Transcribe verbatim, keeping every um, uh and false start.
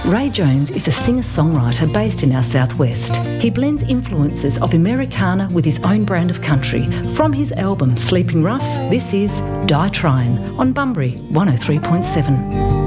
Ray Jones is a singer-songwriter based in our southwest. He blends influences of Americana with his own brand of country. From his album Sleeping Rough, this is Die Tryin' on Bunbury one oh three point seven.